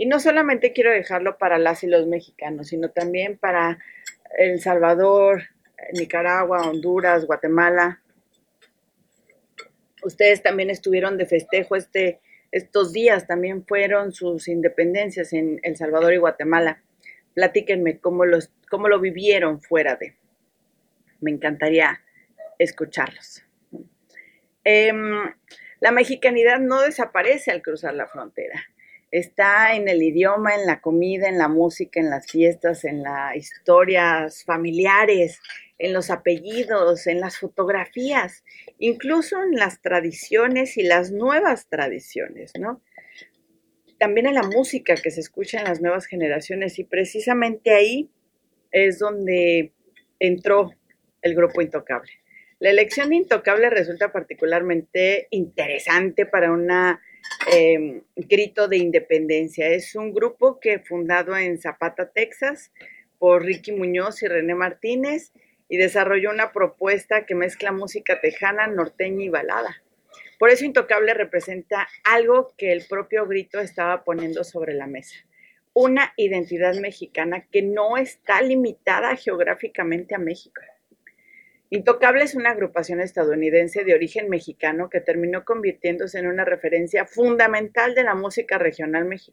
Y no solamente quiero dejarlo para las y los mexicanos, sino también para El Salvador, Nicaragua, Honduras, Guatemala. Ustedes también estuvieron de festejo estos días, también fueron sus independencias en El Salvador y Guatemala. Platíquenme cómo lo vivieron fuera de. Me encantaría escucharlos. Eh, la mexicanidad no desaparece al cruzar la frontera. Está en el idioma, en la comida, en la música, en las fiestas, en las historias familiares, en los apellidos, en las fotografías, incluso en las tradiciones y las nuevas tradiciones, ¿no? También en la música que se escucha en las nuevas generaciones y precisamente ahí es donde entró el grupo Intocable. La elección de Intocable resulta particularmente interesante para un grito de independencia. Es un grupo que fundado en Zapata, Texas, por Ricky Muñoz y René Martínez, y desarrolló una propuesta que mezcla música tejana, norteña y balada. Por eso Intocable representa algo que el propio grito estaba poniendo sobre la mesa. Una identidad mexicana que no está limitada geográficamente a México. Intocable es una agrupación estadounidense de origen mexicano que terminó convirtiéndose en una referencia fundamental de la música regional